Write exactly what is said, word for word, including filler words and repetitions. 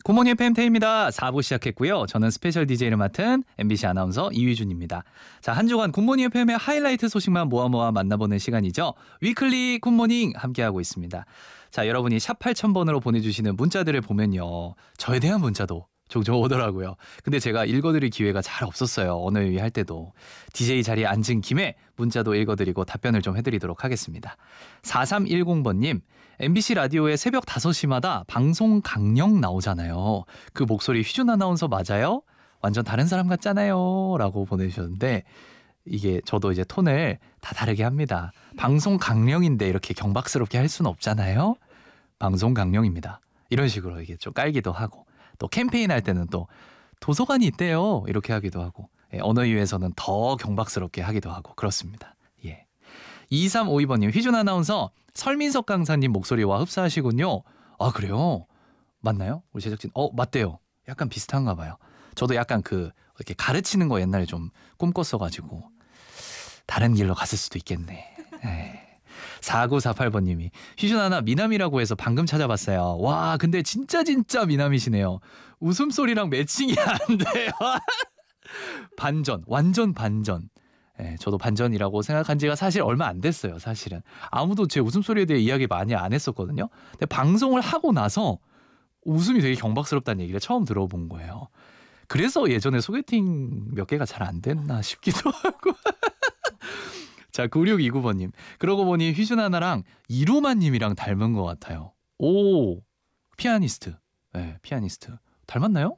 굿모닝 에프엠 태희입니다. 사 부 시작했고요. 저는 스페셜 디제이를 맡은 엠비씨 아나운서 이휘준입니다. 자, 한 주간 굿모닝 에프엠의 하이라이트 소식만 모아 모아 만나보는 시간이죠. 위클리 굿모닝 함께하고 있습니다. 자, 여러분이 샵 팔천 번으로 보내주시는 문자들을 보면요. 저에 대한 문자도 종종 오더라고요. 근데 제가 읽어드릴 기회가 잘 없었어요. 언어유희 할 때도. 디제이 자리에 앉은 김에 문자도 읽어드리고 답변을 좀 해드리도록 하겠습니다. 사삼일공 번님, 엠비씨 라디오에 새벽 다섯 시마다 방송 강령 나오잖아요. 그 목소리 휘준 아나운서 맞아요? 완전 다른 사람 같잖아요. 라고 보내주셨는데 이게 저도 이제 톤을 다 다르게 합니다. 방송 강령인데 이렇게 경박스럽게 할 수는 없잖아요. 방송 강령입니다. 이런 식으로 이게 좀 깔기도 하고 또 캠페인 할 때는 또 도서관이 있대요. 이렇게 하기도 하고 예, 언어유희에서는 더 경박스럽게 하기도 하고 그렇습니다. 예. 이삼오이 번님, 휘준 아나운서 설민석 강사님 목소리와 흡사하시군요. 아, 그래요? 맞나요? 우리 제작진 어 맞대요. 약간 비슷한가 봐요. 저도 약간 그 이렇게 가르치는 거 옛날에 좀 꿈꿨어가지고 다른 길로 갔을 수도 있겠네. 에이. 사구사팔 번님이 휘준 아나 미남이라고 해서 방금 찾아봤어요. 와, 근데 진짜 진짜 미남이시네요. 웃음소리랑 매칭이 안 돼요. 반전, 완전 반전. 예, 저도 반전이라고 생각한 지가 사실 얼마 안 됐어요. 사실은 아무도 제 웃음소리에 대해 이야기 많이 안 했었거든요. 근데 방송을 하고 나서 웃음이 되게 경박스럽다는 얘기를 처음 들어본 거예요. 그래서 예전에 소개팅 몇 개가 잘 안 됐나 싶기도 하고. 자, 구육이구 번님, 그러고 보니 휘준 아나랑 이루마님이랑 닮은 것 같아요. 오, 피아니스트. 네, 피아니스트 닮았나요?